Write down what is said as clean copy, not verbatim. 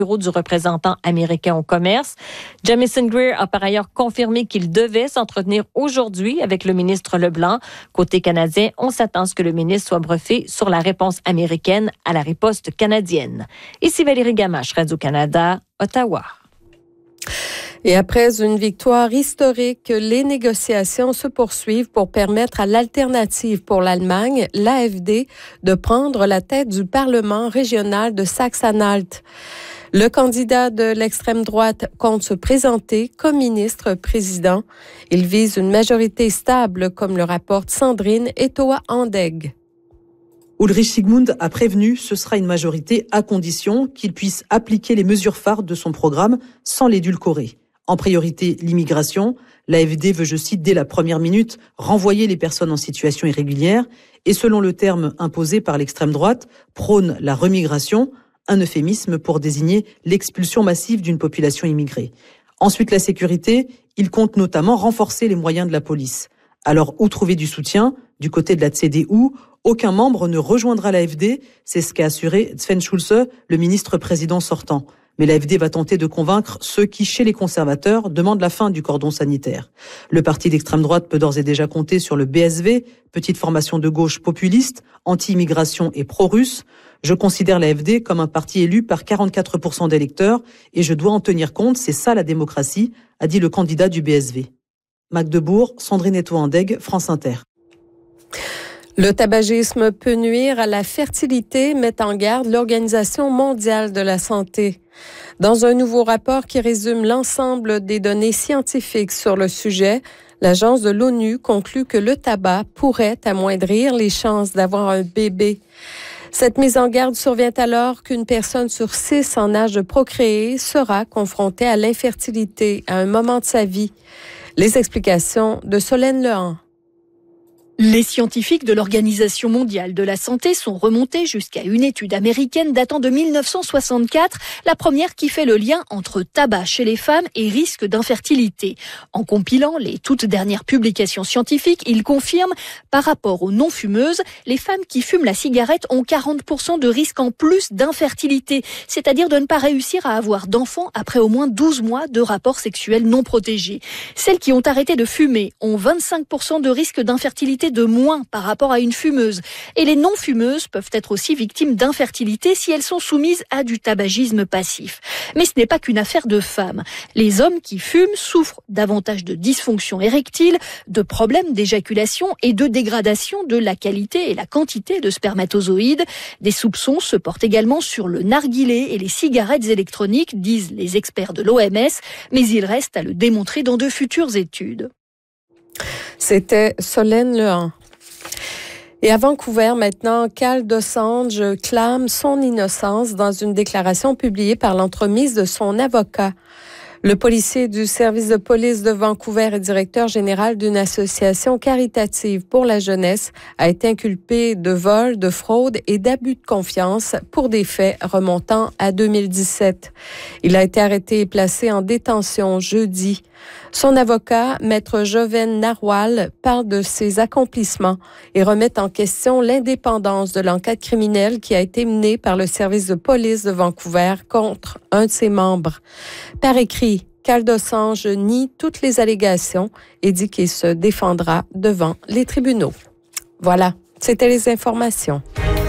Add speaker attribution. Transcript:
Speaker 1: bureau du représentant américain au commerce. Jamieson Greer a par ailleurs confirmé qu'il devait s'entretenir aujourd'hui avec le ministre Leblanc. Côté canadien, on s'attend à ce que le ministre soit briefé sur la réponse américaine à la riposte canadienne. Ici Valérie Gamache, Radio-Canada, Ottawa.
Speaker 2: Et après une victoire historique, les négociations se poursuivent pour permettre à l'alternative pour l'Allemagne, l'AfD, de prendre la tête du Parlement régional de Saxe-Anhalt. Le candidat de l'extrême droite compte se présenter comme ministre-président. Il vise une majorité stable, comme le rapporte Sandrine Etoa-Andeg.
Speaker 3: Ulrich Sigmund a prévenu, ce sera une majorité à condition qu'il puisse appliquer les mesures phares de son programme sans l'édulcorer. En priorité, l'immigration. L'AfD veut, je cite, dès la première minute, renvoyer les personnes en situation irrégulière et, selon le terme imposé par l'extrême droite, prône la remigration, un euphémisme pour désigner l'expulsion massive d'une population immigrée. Ensuite, la sécurité. Il compte notamment renforcer les moyens de la police. Alors, où trouver du soutien ? Du côté de la CDU, aucun membre ne rejoindra l'AfD, c'est ce qu'a assuré Sven Schulze, le ministre-président sortant. Mais l'AfD va tenter de convaincre ceux qui, chez les conservateurs, demandent la fin du cordon sanitaire. Le parti d'extrême droite peut d'ores et déjà compter sur le BSV, petite formation de gauche populiste, anti-immigration et pro-russe. Je considère l'AfD comme un parti élu par 44% d'électeurs et je dois en tenir compte, c'est ça la démocratie, a dit le candidat du BSV. Magdebourg, Sandrine Etoa-Andeg, France Inter.
Speaker 2: Le tabagisme peut nuire à la fertilité, met en garde l'Organisation mondiale de la santé. Dans un nouveau rapport qui résume l'ensemble des données scientifiques sur le sujet, l'agence de l'ONU conclut que le tabac pourrait amoindrir les chances d'avoir un bébé. Cette mise en garde survient alors qu'une personne sur 6 en âge de procréer sera confrontée à l'infertilité à un moment de sa vie. Les explications de Solène Lehan.
Speaker 4: Les scientifiques de l'Organisation mondiale de la santé sont remontés jusqu'à une étude américaine datant de 1964, la première qui fait le lien entre tabac chez les femmes et risque d'infertilité. En compilant les toutes dernières publications scientifiques, ils confirment, par rapport aux non-fumeuses, les femmes qui fument la cigarette ont 40% de risque en plus d'infertilité, c'est-à-dire de ne pas réussir à avoir d'enfants après au moins 12 mois de rapports sexuels non protégés. Celles qui ont arrêté de fumer ont 25% de risque d'infertilité de moins par rapport à une fumeuse. Et les non-fumeuses peuvent être aussi victimes d'infertilité si elles sont soumises à du tabagisme passif. Mais ce n'est pas qu'une affaire de femmes. Les hommes qui fument souffrent davantage de dysfonction érectile, de problèmes d'éjaculation et de dégradation de la qualité et la quantité de spermatozoïdes. Des soupçons se portent également sur le narguilé et les cigarettes électroniques, disent les experts de l'OMS, mais il reste à le démontrer dans de futures études.
Speaker 2: C'était Solène Lehan. Et à Vancouver, maintenant, Cal Dosanjh clame son innocence dans une déclaration publiée par l'entremise de son avocat. Le policier du service de police de Vancouver et directeur général d'une association caritative pour la jeunesse a été inculpé de vol, de fraude et d'abus de confiance pour des faits remontant à 2017. Il a été arrêté et placé en détention jeudi. Son avocat, Maître Joven Narwal, parle de ses accomplissements et remet en question l'indépendance de l'enquête criminelle qui a été menée par le service de police de Vancouver contre un de ses membres. Par écrit, Cal Dosanjh nie toutes les allégations et dit qu'il se défendra devant les tribunaux. Voilà, c'était les informations.